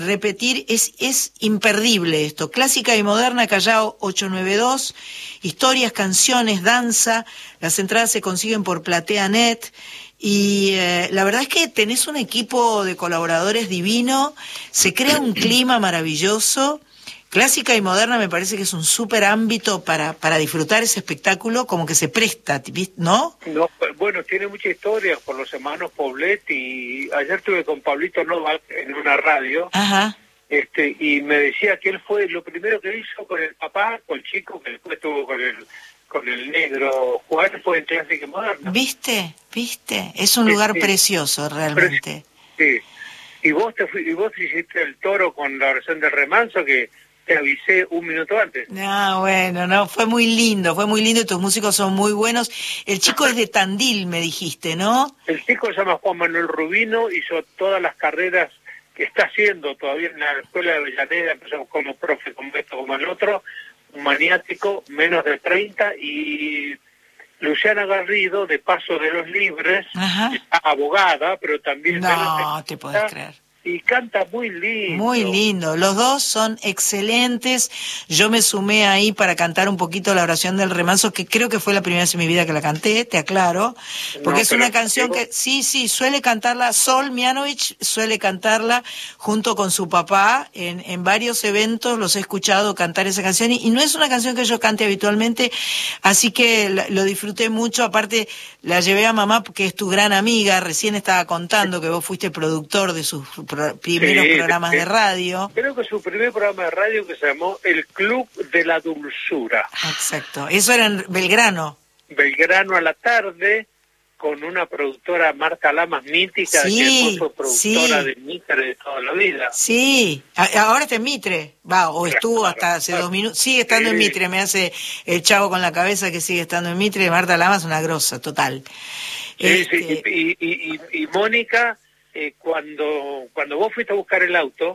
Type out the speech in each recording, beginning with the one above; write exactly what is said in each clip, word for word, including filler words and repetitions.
repetir, es, es imperdible esto. Clásica y Moderna, Callao ocho nueve dos, historias, canciones, danza, las entradas se consiguen por Platea punto net y eh, la verdad es que tenés un equipo de colaboradores divino, se crea un clima maravilloso. Clásica y Moderna me parece que es un súper ámbito para, para disfrutar ese espectáculo, como que se presta, ¿no? No, bueno, tiene mucha historia por los hermanos Poblet y ayer estuve con Pablito Novak en una radio. Ajá. Este, y me decía que él fue lo primero que hizo con el papá, con el chico, que después estuvo con el con el negro Juan, fue en Clásica y Moderna. ¿Viste? ¿Viste? Es un lugar sí, precioso, realmente. Sí. Y vos te fui, y vos hiciste el toro con la versión del remanso que te avisé un minuto antes. No, bueno, no, fue muy lindo, fue muy lindo y tus músicos son muy buenos. El chico es de Tandil, me dijiste, ¿no? El chico se llama Juan Manuel Rubino, hizo todas las carreras que está haciendo todavía en la escuela de Avellaneda, empezó como profe, como esto, como el otro, un maniático, menos de treinta, y Luciana Garrido, de Paso de los Libres, abogada, pero también... No, te podés creer. Y canta muy lindo. Muy lindo. Los dos son excelentes. Yo me sumé ahí para cantar un poquito la oración del remanso, que creo que fue la primera vez en mi vida que la canté, te aclaro. Porque no, es una canción que, sí, sí, suele cantarla, Sol Mianovich suele cantarla junto con su papá. En, en varios eventos los he escuchado cantar esa canción y, y no es una canción que yo cante habitualmente, así que la, lo disfruté mucho. Aparte, la llevé a mamá, que es tu gran amiga. Recién estaba contando que vos fuiste productor de sus primeros sí, programas de radio. Creo que su primer programa de radio que se llamó El Club de la Dulzura. Exacto, eso era en Belgrano. Belgrano a la tarde, con una productora, Marta Lamas, mítica, sí, que después fue productora sí. de Mitre de toda la vida. Sí, ahora está en Mitre, va, o estuvo hasta hace dos minutos, sigue estando sí. en Mitre, me hace el chavo con la cabeza que sigue estando en Mitre. Marta Lamas, una grosa, total. Sí, este... sí, y, y, y, y Mónica... Eh, cuando cuando vos fuiste a buscar el auto,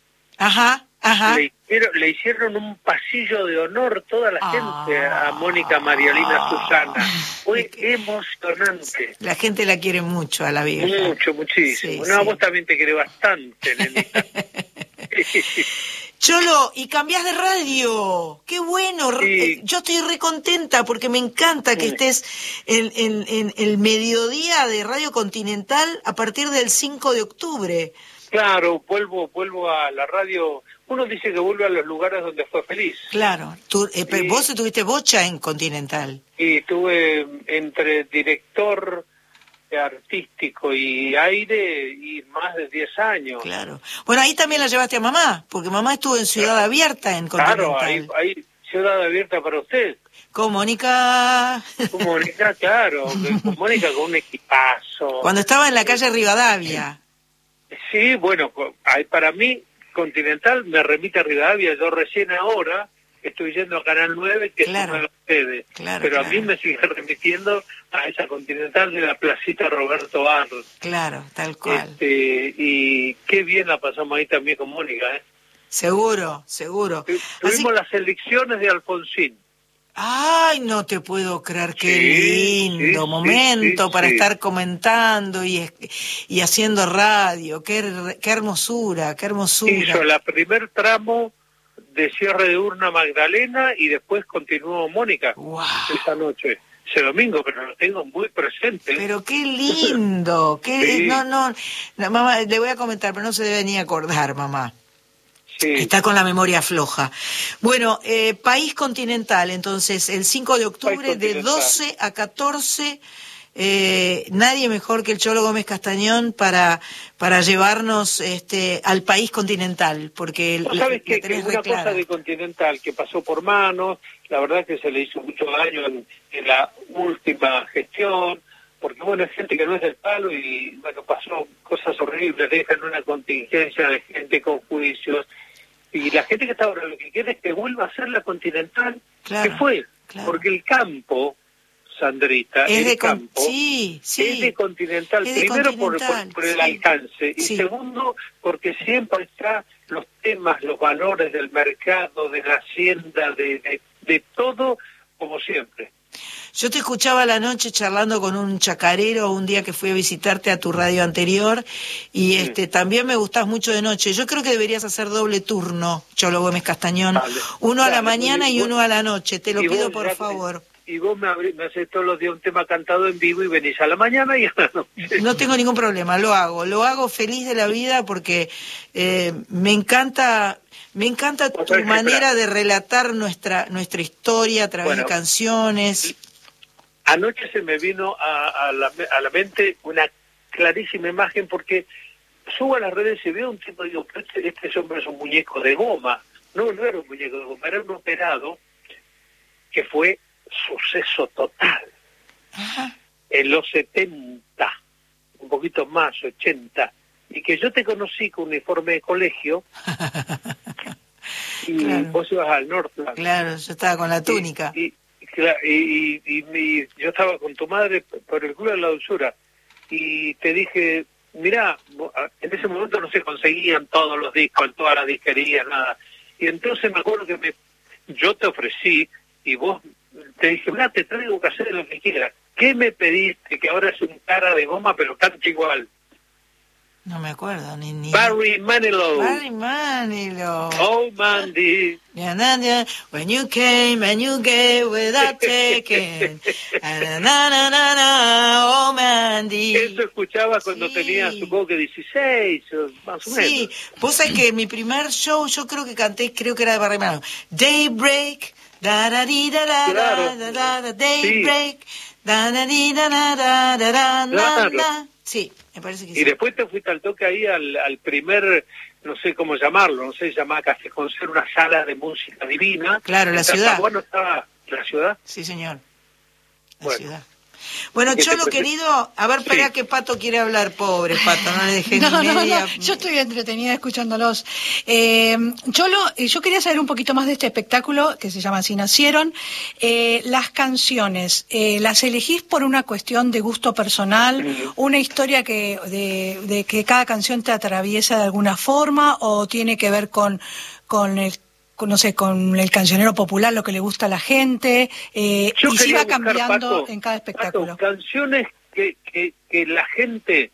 ajá, ajá. Le, hicieron, le hicieron un pasillo de honor toda la ah, gente a Mónica Marialina ah, Susana. Fue que, emocionante. La gente la quiere mucho a la vieja. Mucho, muchísimo. Sí, no, sí. Vos también te querés bastante, nenita. Cholo, y cambiás de radio, qué bueno, sí. Yo estoy re contenta porque me encanta que sí. estés en, en, en el mediodía de Radio Continental a partir del cinco de octubre. Claro, vuelvo vuelvo a la radio, uno dice que vuelve a los lugares donde fue feliz. Claro, Tú, eh, sí. vos tuviste bocha en Continental. Y estuve entre director artístico y aire y más de diez años. Claro. Bueno, ahí también la llevaste a mamá, porque mamá estuvo en Ciudad claro. Abierta en Continental. Claro, ahí, ahí Ciudad Abierta para usted. Con Mónica. Con Mónica, claro, con Mónica con un equipazo. Cuando estaba en la calle Rivadavia. Sí, bueno, para mí Continental me remite a Rivadavia, yo recién ahora estoy yendo a Canal nueve, que claro. es una de ustedes, claro, pero claro. a mí me sigue remitiendo a esa Continental de la placita Roberto Barros. Claro, tal cual. Este, y qué bien la pasamos ahí también con Mónica, ¿eh? Seguro, seguro. Tu, tuvimos Así... las elecciones de Alfonsín. Ay, no te puedo creer, qué sí, lindo sí, momento sí, sí, para sí. estar comentando y, y haciendo radio, qué, qué hermosura, qué hermosura. Hizo la primer tramo de cierre de urna Magdalena y después continuó Mónica wow. esa noche, ese domingo, pero lo tengo muy presente. Pero qué lindo, qué sí. no, no, no, mamá, le voy a comentar, pero no se debe ni acordar, mamá. Sí. Está con la memoria floja. Bueno, eh, País Continental, entonces, el cinco de octubre de doce a catorce, eh, nadie mejor que el Cholo Gómez Castañón para para llevarnos este al País Continental, porque ¿No sabes que, que una reclara. Cosa de Continental que pasó por manos, la verdad que se le hizo mucho daño en, en la última gestión, porque bueno, es gente que no es del palo y bueno, pasó cosas horribles, dejan una contingencia de gente con juicios. Y la gente que está ahora lo que quiere es que vuelva a ser la Continental, claro, que fue, claro. porque el campo, Sandrita, es el de campo con... sí, sí. es de Continental, es de primero Continental, por, por, por el sí. alcance, y sí. segundo porque siempre está los temas, los valores del mercado, de la hacienda, de, de, de todo, como siempre. Yo te escuchaba a la noche charlando con un chacarero un día que fui a visitarte a tu radio anterior y sí. este también me gustás mucho de noche. Yo creo que deberías hacer doble turno, Cholo Gómez Castañón. Dale, uno dale, a la mañana y, y uno a la noche. Te lo pido por favor. Me, y vos me, abrí, me haces todos los días un tema cantado en vivo y venís a la mañana y a la noche. No tengo ningún problema, lo hago. Lo hago feliz de la vida porque eh, me encanta... Me encanta tu manera de relatar nuestra nuestra historia a través bueno, de canciones. Anoche se me vino a, a, la, a la mente una clarísima imagen porque subo a las redes y veo un tipo y digo, este, este hombre es un muñeco de goma. No, no era un muñeco de goma, era un operado que fue suceso total. Ajá. En los setenta, un poquito más, ochenta. Y que yo te conocí con uniforme de colegio y claro. Vos ibas al Northland. Claro, yo estaba con la túnica. Y, y, y, y, y yo estaba con tu madre por el Club de la Dulzura y te dije, mirá, en ese momento no se conseguían todos los discos en todas las disquerías, nada. Y entonces me acuerdo que me, yo te ofrecí y vos te dije, mirá, te traigo que hacer lo que quieras. ¿Qué me pediste? Que ahora es un cara de goma pero canta igual. No me acuerdo, ni... ni... Barry Manilow. Barry Manilow. Oh, Mandy. When you came and you gave without taking. Na, na, na, na, na, oh, Mandy. Eso escuchaba cuando sí. tenía, supongo que dieciséis, más o menos. Sí, vos sabés que mi primer show, yo creo que canté, creo que era de Barry Manilow. Daybreak, da da di da da da da da da Daybreak, da da di da da da da da da. Sí, me parece que sí. Y después te fuiste al toque ahí al, al primer, no sé cómo llamarlo, no sé, se llamaba Café Concert, una sala de música divina. Claro, la ciudad. Bueno, estaba la ciudad. Sí, señor, la bueno. ciudad. Bueno, Cholo, querido, a ver, espera sí. que Pato quiere hablar, pobre Pato, no le dejé no, ni no, media... No, yo estoy entretenida escuchándolos. Eh, Cholo, yo quería saber un poquito más de este espectáculo que se llama Así Nacieron. Eh, las canciones, eh, ¿las elegís por una cuestión de gusto personal? Uh-huh. ¿Una historia que de, de que cada canción te atraviesa de alguna forma o tiene que ver con, con el Con, no sé, con el cancionero popular, lo que le gusta a la gente, eh, y se iba cambiando Pato, en cada espectáculo. Pato, canciones que, que, que la gente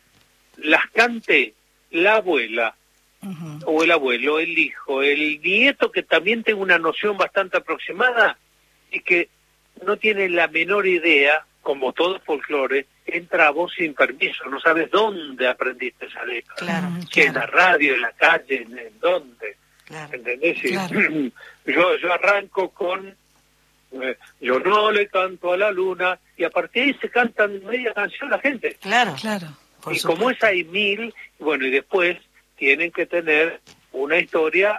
las cante la abuela, uh-huh. o el abuelo, el hijo, el nieto, que también tenga una noción bastante aproximada y que no tiene la menor idea, como todo folclore, entra a vos sin permiso, no sabes dónde aprendiste esa letra. Claro, que claro. en la radio, en la calle, en, en dónde. Claro, ¿entendés? Claro. Yo, yo arranco con eh, yo no le canto a la luna y a partir de ahí se cantan media canción la gente. Claro, claro. Por y supuesto. Como es hay mil, bueno, y después tienen que tener una historia,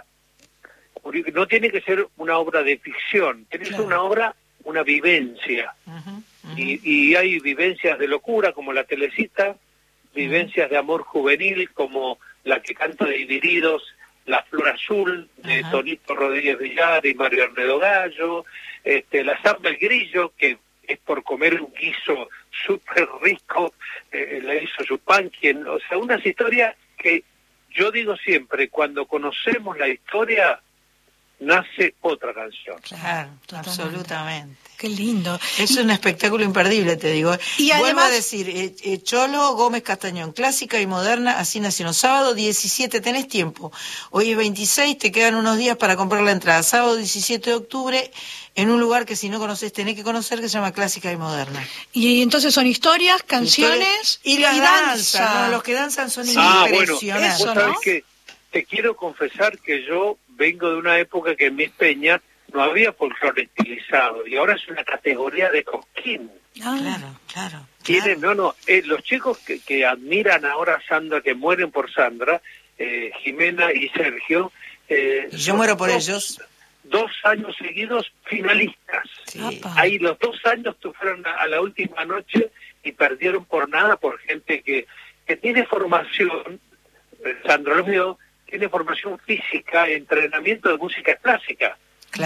no tiene que ser una obra de ficción, tiene que claro. ser una obra, una vivencia. Uh-huh, uh-huh. Y, y hay vivencias de locura como la Telecita, vivencias uh-huh. de amor juvenil como la que canta de Divididos, La Flor Azul, de uh-huh. Tonito Rodríguez Villar y Mario Arnedo Gallo, este, la Zamba el Grillo, que es por comer un guiso súper rico, eh, le hizo su pan, quien, o sea, unas historias que yo digo siempre, cuando conocemos la historia, nace otra canción. Claro, absolutamente. Qué lindo. Es un espectáculo imperdible, te digo. Y Vuelvo además... a decir, eh, eh, Cholo Gómez Castañón, clásica y moderna, Así Nacieron. Sábado diecisiete, tenés tiempo. Hoy es veintiséis, te quedan unos días para comprar la entrada. Sábado diecisiete de octubre, en un lugar que si no conoces tenés que conocer, que se llama Clásica y Moderna. Y entonces son historias, canciones y, la y danza. danza. No, los que danzan son sí. impresionantes. Ah, bueno, Eso, vos sabés ¿no? que te quiero confesar que yo vengo de una época que en mis peñas no había folclore estilizado y ahora es una categoría de cosquín. Ah, claro, claro. Tienen, claro. no, no, eh, los chicos que, que admiran ahora a Sandra, que mueren por Sandra, eh, Jimena y Sergio. Eh, y yo muero por dos, ellos. Dos años seguidos finalistas. Sí. Ahí los dos años fueron a, a la última noche y perdieron por nada por gente que, que tiene formación, Sandra lo vio, tiene formación física, entrenamiento de música clásica. Claro,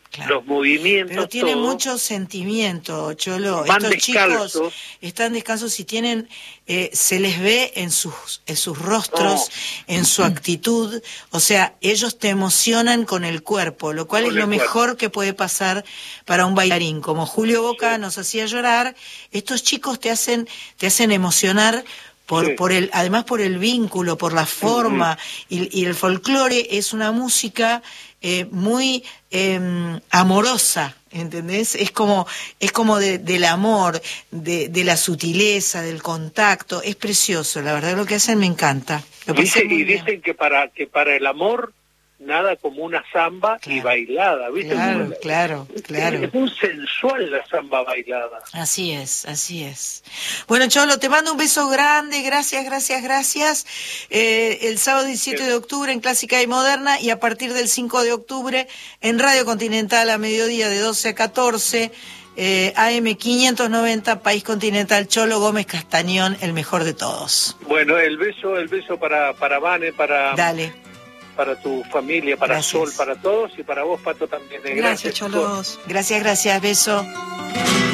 claro. Los movimientos. Pero tiene todo. mucho sentimiento, Cholo. Van Estos descalzos. chicos están descansos y tienen, eh, se les ve en sus, en sus rostros, no. en su actitud. O sea, ellos te emocionan con el cuerpo, lo cual con es lo cuerpo. mejor que puede pasar para un bailarín. Como Julio Boca sí. nos hacía llorar, estos chicos te hacen, te hacen emocionar. Por, sí. por el, además por el vínculo, por la forma, uh-huh. y, y el folclore es una música eh, muy eh, amorosa, ¿entendés? Es como, es como de, del amor, de, de la sutileza, del contacto, es precioso, la verdad lo que hacen me encanta. Dice, y bien. Dicen que para, que para el amor nada como una samba claro. y bailada, ¿viste? Claro, como, claro, claro. Es muy sensual la samba bailada. Así es, así es. Bueno, Cholo, te mando un beso grande, gracias, gracias, gracias. Eh, el sábado diecisiete de octubre en Clásica y Moderna y a partir del cinco de octubre en Radio Continental a mediodía de doce a catorce, eh, A M quinientos noventa, País Continental, Cholo Gómez Castañón, el mejor de todos. Bueno, el beso, el beso para, para Vane, para... Dale. Para tu familia, para gracias. Sol, para todos y para vos, Pato, también. Gracias, gracias Cholos. Gracias, gracias, beso.